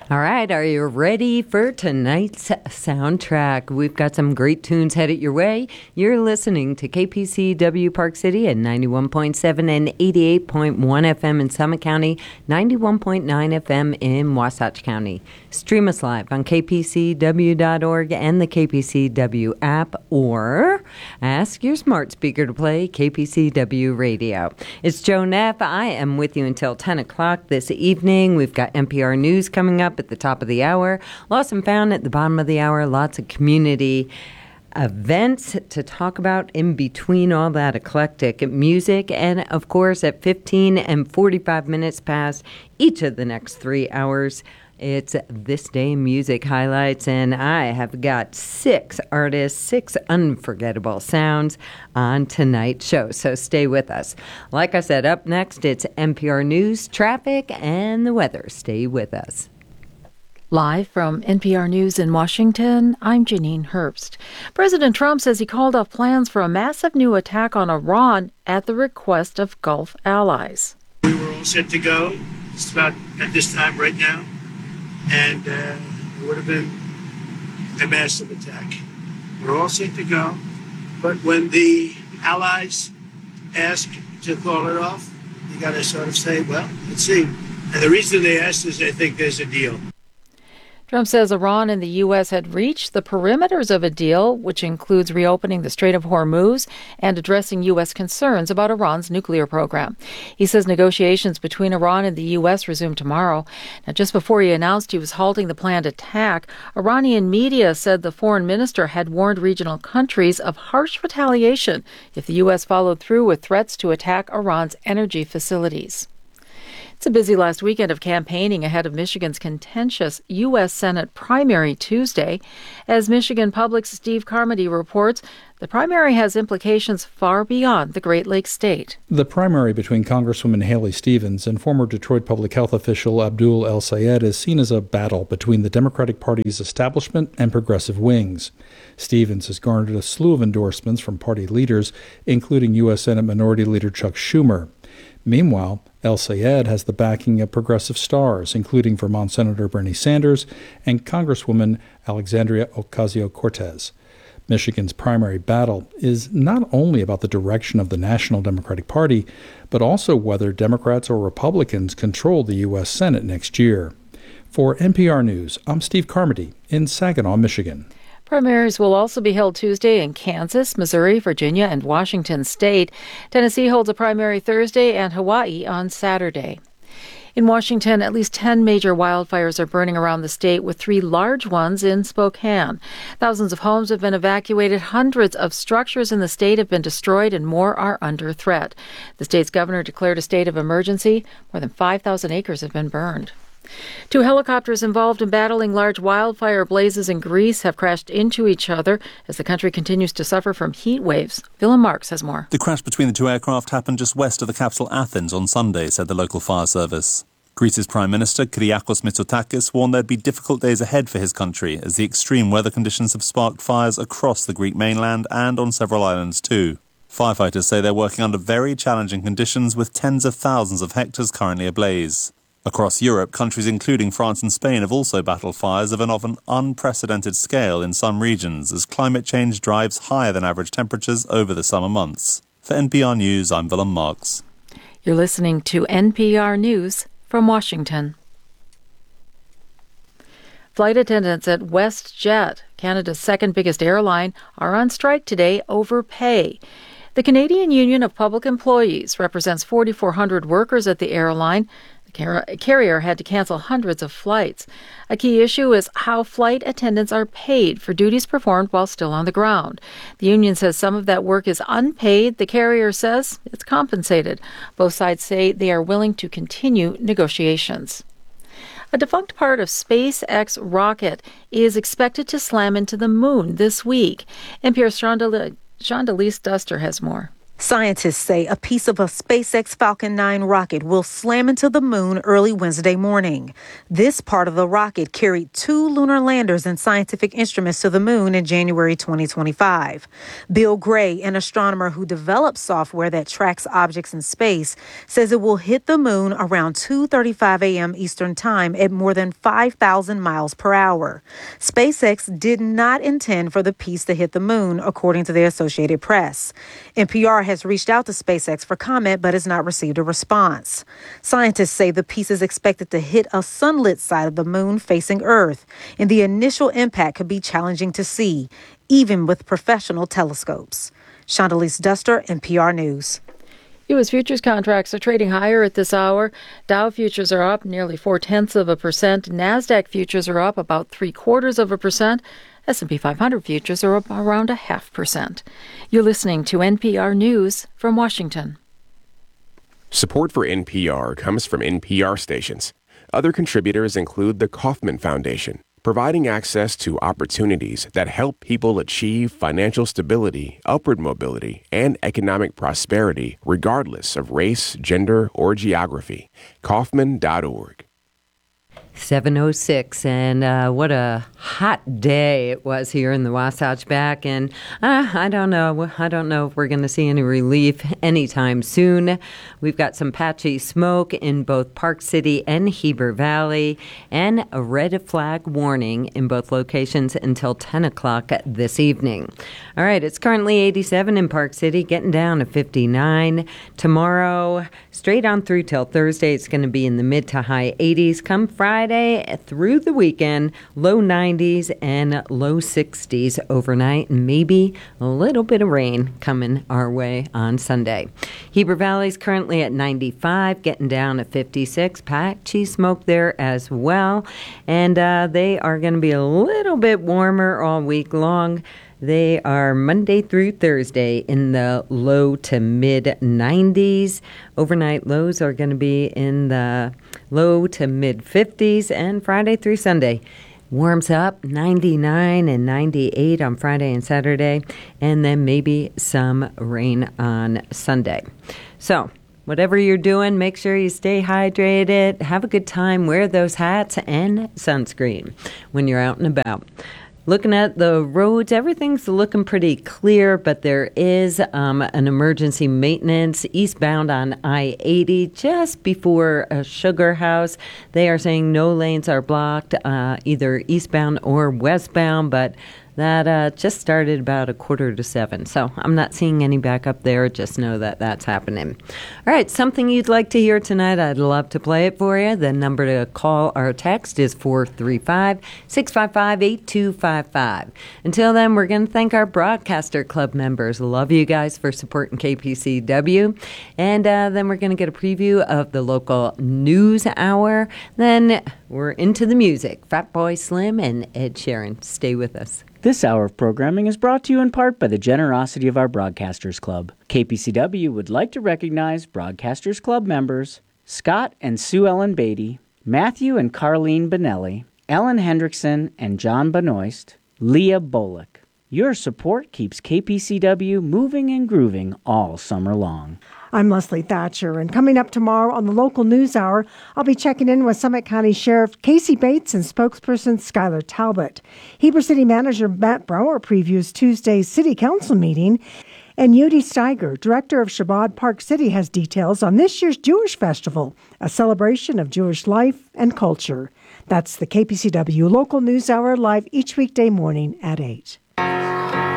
All right, are you ready for tonight's soundtrack? We've got some great tunes headed your way. You're listening to KPCW Park City at 91.7 and 88.1 FM in Summit County, 91.9 FM in Wasatch County. Stream us live on kpcw.org and the KPCW app, or ask your smart speaker to play KPCW Radio. It's Joan Neff. I am with you until 10 o'clock this evening. We've got NPR News coming up at the top of the hour. Lost and Found at the bottom of the hour. Lots of community events to talk about in between all that eclectic music. And, of course, at 15 and 45 minutes past each of the next 3 hours, it's This Day in Music highlights, and I have got 6 artists, 6 unforgettable sounds on tonight's show, so stay with us. Like I said, up next, it's NPR News, traffic, and the weather. Stay with us. Live from NPR News in Washington, I'm Janine Herbst. President Trump says he called off plans for a massive new attack on Iran at the request of Gulf allies. We were all set to go, just about at this time right now, and it would have been a massive attack. We're all set to go, but when the allies ask to call it off, you got to sort of say, well, let's see. And the reason they asked is they think there's a deal. Trump says Iran and the U.S. had reached the perimeters of a deal, which includes reopening the Strait of Hormuz and addressing U.S. concerns about Iran's nuclear program. He says negotiations between Iran and the U.S. resume tomorrow. Now, just before he announced he was halting the planned attack, Iranian media said the foreign minister had warned regional countries of harsh retaliation if the U.S. followed through with threats to attack Iran's energy facilities. It's a busy last weekend of campaigning ahead of Michigan's contentious U.S. Senate primary Tuesday. As Michigan Public's Steve Carmody reports, the primary has implications far beyond the Great Lakes state. The primary between Congresswoman Haley Stevens and former Detroit public health official Abdul El-Sayed is seen as a battle between the Democratic Party's establishment and progressive wings. Stevens has garnered a slew of endorsements from party leaders, including U.S. Senate Minority Leader Chuck Schumer. Meanwhile, El-Sayed has the backing of progressive stars, including Vermont Senator Bernie Sanders and Congresswoman Alexandria Ocasio-Cortez. Michigan's primary battle is not only about the direction of the National Democratic Party, but also whether Democrats or Republicans control the U.S. Senate next year. For NPR News, I'm Steve Carmody in Saginaw, Michigan. Primaries will also be held Tuesday in Kansas, Missouri, Virginia, and Washington state. Tennessee holds a primary Thursday and Hawaii on Saturday. In Washington, at least 10 major wildfires are burning around the state, with 3 large ones in Spokane. Thousands of homes have been evacuated, hundreds of structures in the state have been destroyed, and more are under threat. The state's governor declared a state of emergency. More than 5,000 acres have been burned. 2 helicopters involved in battling large wildfire blazes in Greece have crashed into each other as the country continues to suffer from heat waves. Willem Marks has more. The crash between the 2 aircraft happened just west of the capital Athens on Sunday, said the local fire service. Greece's Prime Minister Kyriakos Mitsotakis warned there'd be difficult days ahead for his country as the extreme weather conditions have sparked fires across the Greek mainland and on several islands too. Firefighters say they're working under very challenging conditions with tens of thousands of hectares currently ablaze. Across Europe, countries including France and Spain have also battled fires of an unprecedented scale in some regions as climate change drives higher than average temperatures over the summer months. For NPR News, I'm Willem Marks. You're listening to NPR News from Washington. Flight attendants at WestJet, Canada's second biggest airline, are on strike today over pay. The Canadian Union of Public Employees represents 4,400 workers at the airline. Carrier had to cancel hundreds of flights. A key issue is how flight attendants are paid for duties performed while still on the ground. The union says some of that work is unpaid. The carrier says it's compensated. Both sides say they are willing to continue negotiations. A defunct part of SpaceX rocket is expected to slam into the moon this week. NPR's Shondelise Duster has more. Scientists say a piece of a SpaceX Falcon 9 rocket will slam into the moon early Wednesday morning. This part of the rocket carried 2 lunar landers and scientific instruments to the moon in January 2025. Bill Gray, an astronomer who developed software that tracks objects in space, says it will hit the moon around 2:35 a.m. Eastern Time at more than 5,000 miles per hour. SpaceX did not intend for the piece to hit the moon, according to the Associated Press. NPR has reached out to SpaceX for comment but has not received a response. Scientists say the piece is expected to hit a sunlit side of the moon facing Earth, and the initial impact could be challenging to see, even with professional telescopes. Chandalise Duster, NPR News. U.S. futures contracts are trading higher at this hour. Dow futures are up nearly 0.4%. NASDAQ futures are up about 0.75%. S&P 500 futures are up around 0.5%. You're listening to NPR News from Washington. Support for NPR comes from NPR stations. Other contributors include the Kauffman Foundation, providing access to opportunities that help people achieve financial stability, upward mobility, and economic prosperity regardless of race, gender, or geography. Kauffman.org. 7:06, and what a hot day it was here in the Wasatch Back, and I don't know if we're going to see any relief anytime soon. We've got some patchy smoke in both Park City and Heber Valley, and a red flag warning in both locations until 10 o'clock this evening. All right, it's currently 87 in Park City, getting down to 59. Tomorrow, straight on through till Thursday, it's going to be in the mid to high 80s. Come Friday through the weekend, low 90s and low 60s overnight, and maybe a little bit of rain coming our way on Sunday. Heber Valley's currently at 95, getting down to 56. Patchy smoke there as well, and they are going to be a little bit warmer all week long. They are Monday through Thursday in the low to mid 90s. Overnight lows are going to be in the low to mid 50s. And Friday through Sunday warms up 99 and 98 on Friday and Saturday. And then maybe some rain on Sunday. So whatever you're doing, make sure you stay hydrated. Have a good time. Wear those hats and sunscreen when you're out and about. Looking at the roads, everything's looking pretty clear, but there is an emergency maintenance eastbound on I-80 just before Sugar House. They are saying no lanes are blocked, either eastbound or westbound, but that just started about 6:45. So I'm not seeing any backup there. Just know that that's happening. All right, something you'd like to hear tonight, I'd love to play it for you. The number to call or text is 435-655-8255. Until then, we're going to thank our Broadcaster Club members. Love you guys for supporting KPCW. And then we're going to get a preview of the local news hour. Then we're into the music. Fatboy Slim and Ed Sheeran. Stay with us. This hour of programming is brought to you in part by the generosity of our Broadcasters Club. KPCW would like to recognize Broadcasters Club members Scott and Sue Ellen Beatty, Matthew and Carlene Benelli, Ellen Hendrickson and John Benoist, Leah Bullock. Your support keeps KPCW moving and grooving all summer long. I'm Leslie Thatcher, and coming up tomorrow on the local news hour, I'll be checking in with Summit County Sheriff Casey Bates and spokesperson Skylar Talbot. Heber City Manager Matt Brower previews Tuesday's City Council meeting, and Yudi Steiger, director of Shabbat Park City, has details on this year's Jewish Festival, a celebration of Jewish life and culture. That's the KPCW local news hour, live each weekday morning at 8.